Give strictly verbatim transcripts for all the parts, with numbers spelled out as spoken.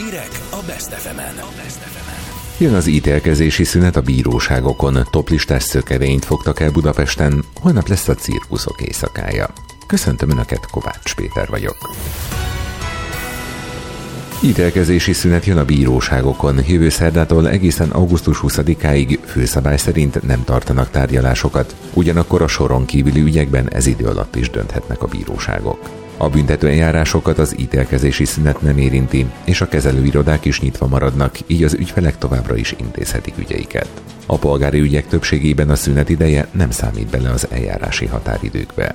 Hírek a Best ef emen. Jön az ítélkezési szünet a bíróságokon, toplistás szökevényt fogtak el Budapesten, holnap lesz a cirkuszok éjszakája. Köszöntöm Önöket, Kovács Péter vagyok. Ítélkezési szünet jön a bíróságokon. Jövő szerdától egészen augusztus huszadikáig főszabály szerint nem tartanak tárgyalásokat, ugyanakkor a soron kívüli ügyekben ez idő alatt is dönthetnek a bíróságok. A büntetőeljárásokat az ítélkezési szünet nem érinti, és a kezelőirodák is nyitva maradnak, így az ügyfelek továbbra is intézhetik ügyeiket. A polgári ügyek többségében a szünet ideje nem számít bele az eljárási határidőkbe.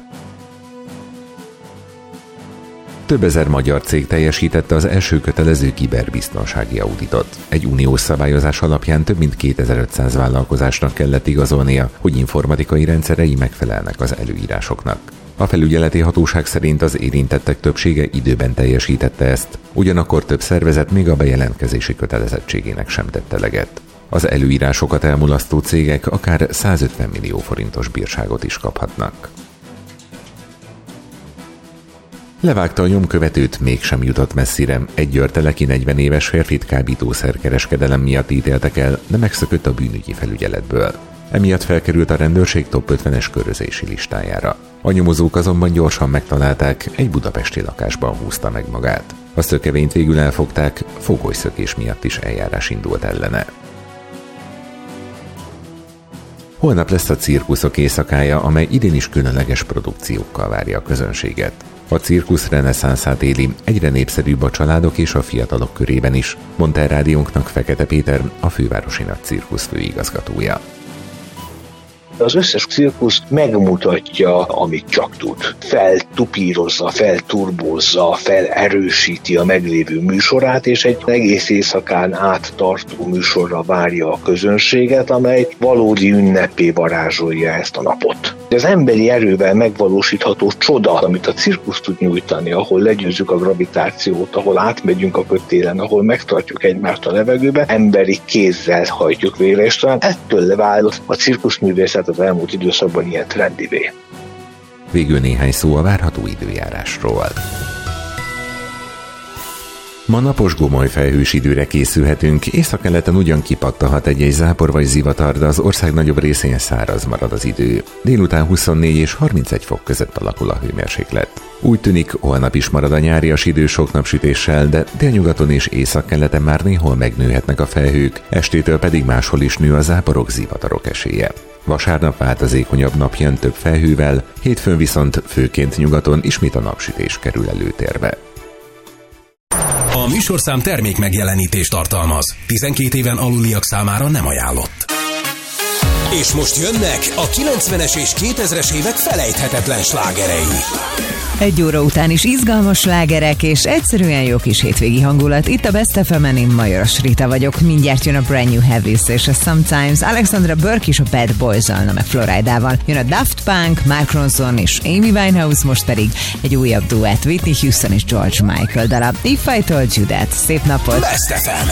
Több ezer magyar cég teljesítette az első kötelező kiberbiztonsági auditot. Egy uniós szabályozás alapján több mint kétezer-ötszáz vállalkozásnak kellett igazolnia, hogy informatikai rendszerei megfelelnek az előírásoknak. A felügyeleti hatóság szerint az érintettek többsége időben teljesítette ezt, ugyanakkor több szervezet még a bejelentkezési kötelezettségének sem tette eleget. Az előírásokat elmulasztó cégek akár százötven millió forintos bírságot is kaphatnak. Levágta a nyomkövetőt, mégsem jutott messzire. Egy győrteleki negyven éves férfit kábítószerkereskedelem miatt ítéltek el, de megszökött a bűnügyi felügyeletből. Emiatt felkerült a rendőrség top ötvenes körözési listájára. A nyomozók azonban gyorsan megtalálták, egy budapesti lakásban húzta meg magát. A szökevényt végül elfogták, fogolyszökés miatt is eljárás indult ellene. Holnap lesz a cirkuszok éjszakája, amely idén is különleges produkciókkal várja a közönséget. A cirkusz reneszánszát éli, egyre népszerűbb a családok és a fiatalok körében is, mondta el rádiónknak Fekete Péter, a fővárosi nagy cirkusz főigazgatója. Az összes cirkusz megmutatja, amit csak tud. Feltupírozza, felturbózza, felerősíti a meglévő műsorát, és egy egész éjszakán át tartó műsorra várja a közönséget, amely valódi ünnepé varázsolja ezt a napot. Az emberi erővel megvalósítható csoda, amit a cirkusz tud nyújtani, ahol legyőzzük a gravitációt, ahol átmegyünk a kötélen, ahol megtartjuk egymást a levegőbe, emberi kézzel hajtjuk végre, és talán ettől vált a cirkuszművészet az elmúlt időszakban ilyen trendivé. Végül néhány szó a várható időjárásról. Ma napos gomoly felhős időre készülhetünk, északkeleten ugyan kipattanhat egy-egy zápor vagy zivatar, de az ország nagyobb részén száraz marad az idő. Délután huszonnégy és harmincegy fok között alakul a hőmérséklet. Úgy tűnik, holnap is marad a nyárias idő sok napsütéssel, de délnyugaton és északkeleten már néhol megnőhetnek a felhők, estétől pedig máshol is nő a záporok, zivatarok esélye. Vasárnap változékonyabb nap jön több felhővel, hétfőn viszont főként nyugaton ismét a napsütés kerül előtérbe. A műsorszám termék megjelenítést tartalmaz. tizenkét éven aluliak számára nem ajánlott. És most jönnek a kilencvenes és kétezres évek felejthetetlen slágerei. Egy óra után is izgalmas slágerek és egyszerűen jó kis hétvégi hangulat. Itt a Best ef emen, én Majoras Rita vagyok. Mindjárt jön a Brand New Heavies és a Sometimes. Alexandra Burke is a Bad Boys-zal, meg Floridával. Jön a Daft Punk, Mark Ronson és Amy Winehouse, most pedig egy újabb duett, Whitney Houston és George Michael darab. If I Told You That. Szép napot! Best ef em.